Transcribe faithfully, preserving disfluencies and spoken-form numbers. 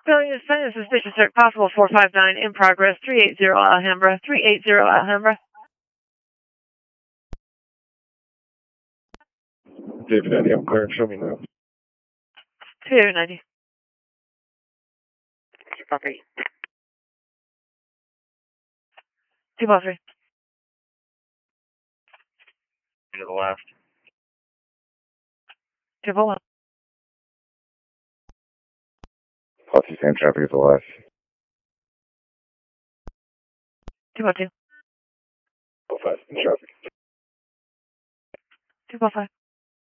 Billion Sun, suspicious search possible four five nine in progress, three eighty Alhambra, three eighty Alhambra. David Eddie, I'm clear. Show me now. two ninety. Copy. Two ball three. To the left. Two ball one. Policy same traffic to the left. Two ball two. Oh five in traffic. Two ball five.